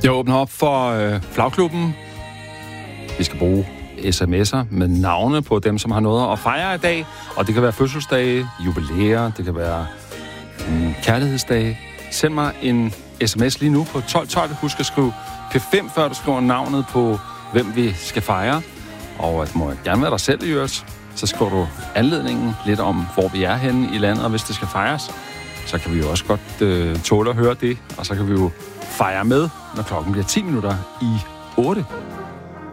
Jeg åbner op for Flagklubben. Vi skal bruge sms'er med navne på dem, som har noget at fejre i dag. Og det kan være fødselsdage, jubilæer, det kan være kærlighedsdage. Send mig en sms lige nu på 1212. Husk at skrive P5, før du skriver navnet på, hvem vi skal fejre. Og det må gerne være dig selv i øvrigt. Så skriver du anledningen lidt om, hvor vi er henne i landet, og hvis det skal fejres, så kan vi jo også godt tåle at høre det. Og så kan vi jo fejre med, når klokken bliver 10 minutter i 8.